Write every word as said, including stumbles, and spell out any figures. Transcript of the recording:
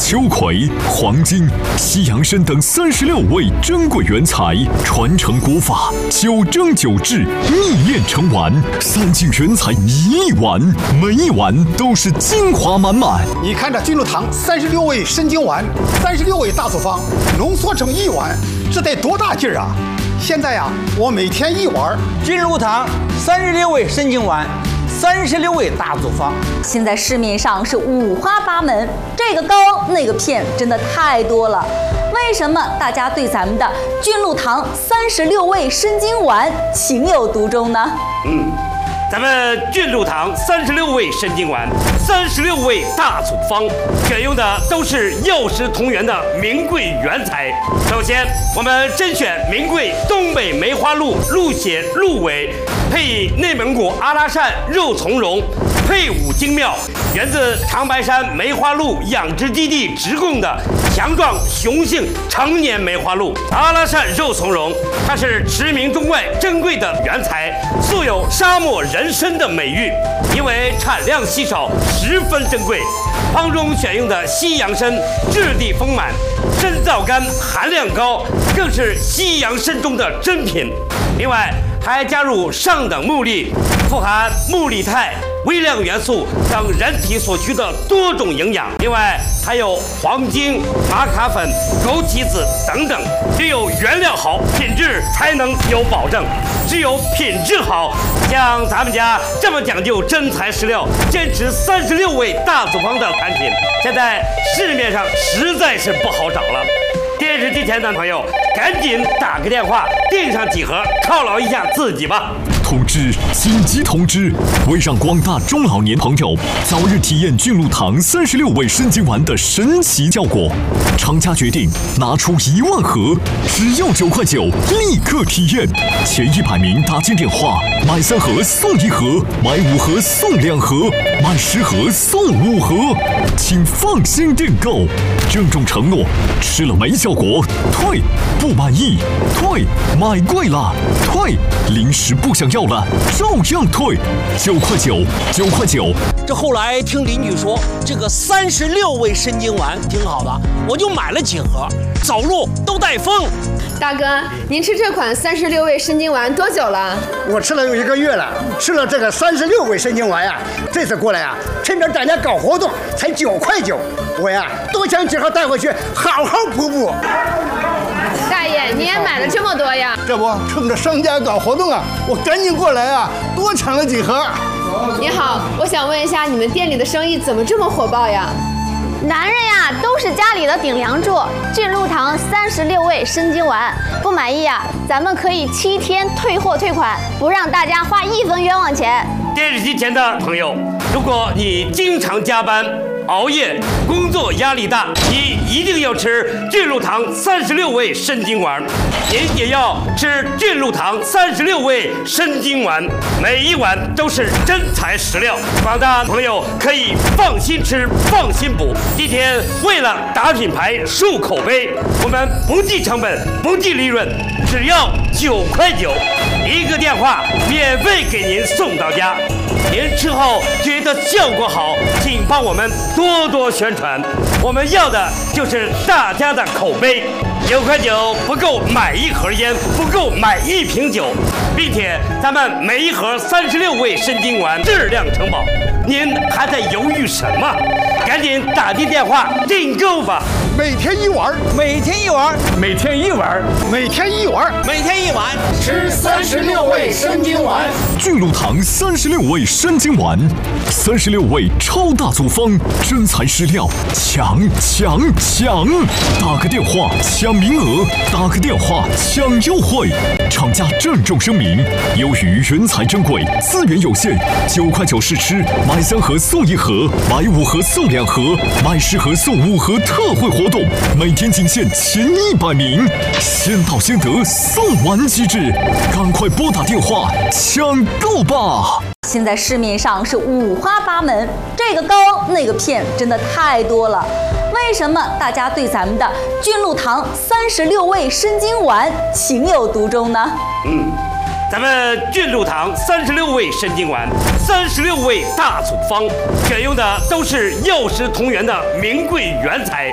秋葵、黄金、西洋参等三十六味珍贵原材，传承古法，九蒸九制，秘炼成丸。三净原材一碗，每一碗都是精华满满。 你看这君禄堂三十六味参精丸，三十六味大组方浓缩成一碗，这得多大劲儿啊！现在呀、啊，我每天一碗。 君禄堂三十六味参精丸，三十六味大组方。 现在市面上是五花八门，这个膏那个片真的太多了。为什么大家对咱们的君禄堂三十六味参精丸情有独钟呢？ 嗯，咱们君禄堂三十六味参精丸，三十六味大组方，选用的都是药食同源的名贵原材。首先，我们甄选名贵东北梅花鹿鹿血鹿尾，配以内蒙古阿拉善肉苁蓉，配伍精妙，源自长白山梅花鹿养殖基地直供的强壮雄性成年梅花鹿。阿拉善肉苁蓉，它是驰名中外珍贵的原材，素有沙漠人参的美誉，因为产量稀少，十分珍贵。方中选用的西洋参质地丰满，参皂苷含量高，更是西洋参中的珍品。另外还加入上等木粒，富含木力肽、微量元素等人体所需的多种营养。另外还有黄精、玛卡粉、枸杞子等等，只有原料好，品质才能有保证。只有品质好，像咱们家这么讲究真材实料，坚持三十六味大组方的产品，现在市面上实在是不好找了。电视机前的朋友，赶紧打个电话订上几盒，犒劳一下自己吧。 通知！紧急通知！为让广大中老年朋友早日体验君禄堂三十六味参精丸的神奇效果，厂家决定拿出一万盒，只要九块九，立刻体验。前一百名打进电话，买三盒送一盒，买五盒送两盒，买十盒送五盒，请放心订购。郑重承诺：吃了没效果，退；不满意，退；买贵了，退；临时不想要了，照样退。九块九，九块九。 这后来听邻居说，这个三十六味参精丸挺好的，我就买了几盒，走路都带风。 大哥，您吃这款三十六味参精丸多久了？ 我吃了有一个月了，吃了这个三十六味参精丸呀，这次过来啊，趁着大家搞活动，才九块九，我呀多抢几盒带回去，好好补补。 大爷，你也买了这么多呀？ 这不趁着商家搞活动啊，我赶紧过来啊，多抢了几盒。 你好，我想问一下，你们店里的生意怎么这么火爆呀？ 男人呀，都是家里的顶梁柱。君禄堂三十六味参精丸，不满意啊，咱们可以七天退货退款，不让大家花一分冤枉钱。 电视机前的朋友，如果你经常加班、熬夜，工作压力大，你一定要吃君禄堂三十六味参精丸。您也要吃君禄堂三十六味参精丸，每一碗都是真材实料，广大朋友可以放心吃，放心补。今天为了打品牌、树口碑，我们不计成本，不计利润，只要九块九，一个电话免费给您送到家。您吃后觉得效果好，请帮我们多多宣传，我们要的就是大家的口碑。九块九不够买一盒烟，不够买一瓶酒，并且咱们每一盒三十六味参精丸质量承保，您还在犹豫什么？赶紧打进电话订购吧！ 每天一碗， 每天一碗， 每天一碗，每天一碗， 每天一碗， 吃三十六味参精丸。 君禄堂三十六味参精丸，三十六味超大组方，真材实料，抢抢抢！打个电话抢名额，打个电话抢优惠。厂家郑重声明：由于原材珍贵，资源有限，九块九试吃，买三盒送一盒，买五盒送两盒，买十盒送五盒特惠活动，每天仅限前一百名，先到先得，送完即至，赶快拨打电话抢购吧！ 现在市面上是五花八门，这个膏那个片真的太多了。为什么大家对咱们的君禄堂三十六味参精丸情有独钟呢？ 嗯，咱们君禄堂三十六味参精丸，三十六味大组方，选用的都是药食同源的名贵原材。